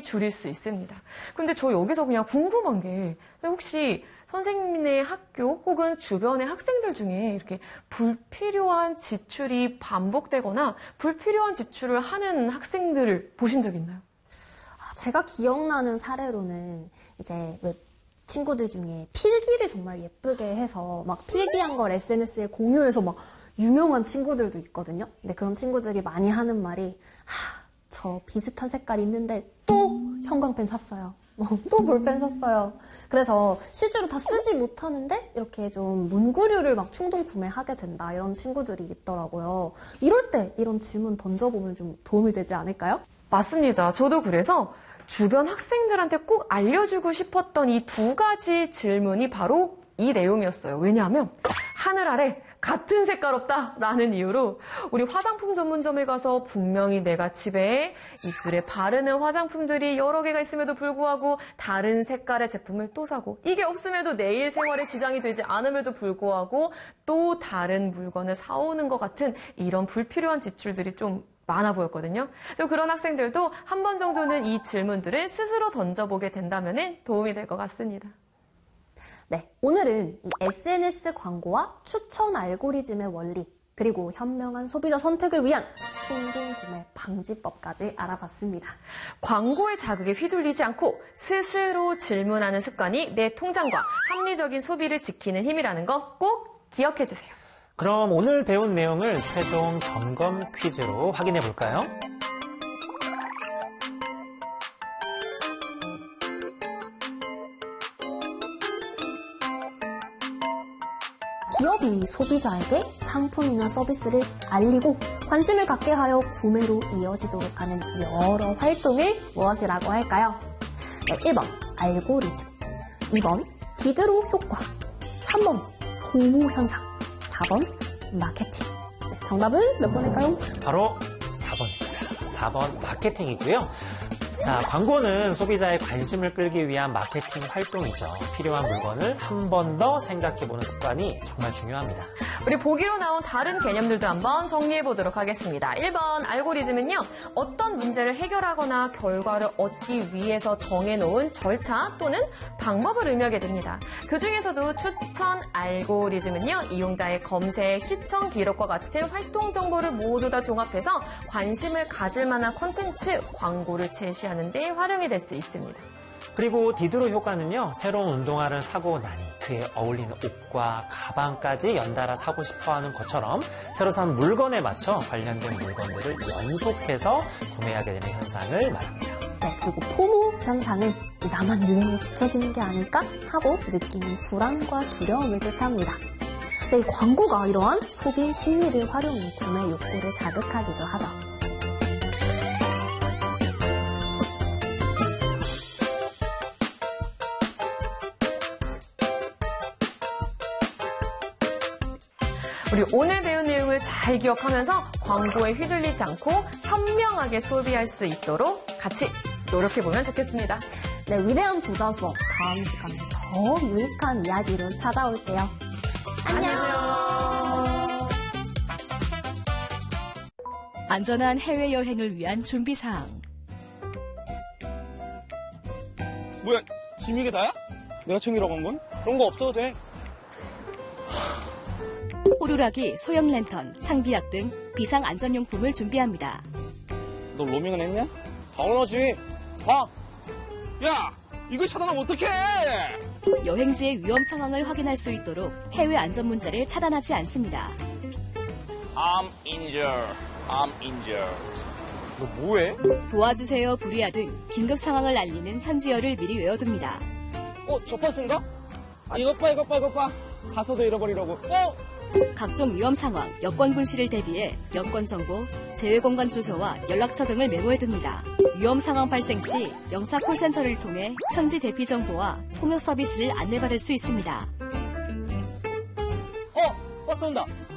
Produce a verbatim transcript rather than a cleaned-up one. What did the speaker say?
줄일 수 있습니다. 근데 저 여기서 그냥 궁금한 게 혹시 선생님네 학교 혹은 주변의 학생들 중에 이렇게 불필요한 지출이 반복되거나 불필요한 지출을 하는 학생들을 보신 적 있나요? 제가 기억나는 사례로는 이제 왜 친구들 중에 필기를 정말 예쁘게 해서 막 필기한 걸 에스엔에스에 공유해서 막 유명한 친구들도 있거든요. 근데 그런 친구들이 많이 하는 말이 하, 저 비슷한 색깔 있는데 또 형광펜 샀어요. 또 볼펜 샀어요. 그래서 실제로 다 쓰지 못하는데 이렇게 좀 문구류를 막 충동 구매하게 된다. 이런 친구들이 있더라고요. 이럴 때 이런 질문 던져보면 좀 도움이 되지 않을까요? 맞습니다. 저도 그래서 주변 학생들한테 꼭 알려주고 싶었던 이 두 가지 질문이 바로 이 내용이었어요. 왜냐하면 하늘 아래 같은 색깔 없다라는 이유로 우리 화장품 전문점에 가서 분명히 내가 집에 입술에 바르는 화장품들이 여러 개가 있음에도 불구하고 다른 색깔의 제품을 또 사고 이게 없음에도 내 일생활에 지장이 되지 않음에도 불구하고 또 다른 물건을 사오는 것 같은 이런 불필요한 지출들이 좀 많아 보였거든요. 그런 학생들도 한 번 정도는 이 질문들을 스스로 던져보게 된다면 도움이 될 것 같습니다. 네, 오늘은 이 에스엔에스 광고와 추천 알고리즘의 원리, 그리고 현명한 소비자 선택을 위한 충동 구매 방지법까지 알아봤습니다. 광고의 자극에 휘둘리지 않고 스스로 질문하는 습관이 내 통장과 합리적인 소비를 지키는 힘이라는 거 꼭 기억해 주세요. 그럼 오늘 배운 내용을 최종 점검 퀴즈로 확인해 볼까요? 기업이 소비자에게 상품이나 서비스를 알리고 관심을 갖게 하여 구매로 이어지도록 하는 여러 활동을 무엇이라고 할까요? 네, 일 번 알고리즘, 이 번 디드로 효과, 삼 번 포모 현상, 사 번 마케팅. 네, 정답은 몇 번일까요? 바로 사 번입니다. 사 번 마케팅이고요. 자, 광고는 소비자의 관심을 끌기 위한 마케팅 활동이죠. 필요한 물건을 한 번 더 생각해보는 습관이 정말 중요합니다. 우리 보기로 나온 다른 개념들도 한번 정리해보도록 하겠습니다. 일 번 알고리즘은요, 어떤 문제를 해결하거나 결과를 얻기 위해서 정해놓은 절차 또는 방법을 의미하게 됩니다. 그 중에서도 추천 알고리즘은요, 이용자의 검색, 시청 기록과 같은 활동 정보를 모두 다 종합해서 관심을 가질 만한 콘텐츠, 광고를 제시합니다. 하는 데 활용이 될 수 있습니다. 그리고 디드로 효과는요, 새로운 운동화를 사고 나니 그에 어울리는 옷과 가방까지 연달아 사고 싶어하는 것처럼 새로 산 물건에 맞춰 관련된 물건들을 연속해서 구매하게 되는 현상을 말합니다. 네, 그리고 포모 현상은 나만 유행에 뒤처지는 게 아닐까 하고 느끼는 불안과 두려움을 뜻합니다. 네, 이 광고가 이러한 소비 심리를 활용해 구매 욕구를 자극하기도 하죠. 우리 오늘 배운 내용을 잘 기억하면서 광고에 휘둘리지 않고 현명하게 소비할 수 있도록 같이 노력해보면 좋겠습니다. 네, 위대한 부자 수업 다음 시간에 더 유익한 이야기로 찾아올게요. 안녕. 안전한 해외여행을 위한 준비사항. 뭐야, 지금 이게 다야? 내가 챙기라고 한 건? 그런 거 없어도 돼. 호루라기, 소형 랜턴, 상비약 등 비상 안전용품을 준비합니다. 너 로밍은 했냐? 당연하지. 봐. 야, 이걸 차단하면 어떡해? 여행지의 위험 상황을 확인할 수 있도록 해외 안전 문자를 차단하지 않습니다. I'm injured. I'm injured. 너 뭐해? 도와주세요, 불이야 등 긴급 상황을 알리는 현지어를 미리 외워둡니다. 어, 저 버스인가? 아, 이것 봐, 이것 봐, 이것 봐. 가서도 잃어버리라고. 어? 각종 위험 상황, 여권 분실을 대비해 여권 정보, 재외공간 주소와 연락처 등을 메모해둡니다. 위험 상황 발생 시 영사 콜센터를 통해 현지 대피 정보와 통역 서비스를 안내받을 수 있습니다. 어, 버스 온다.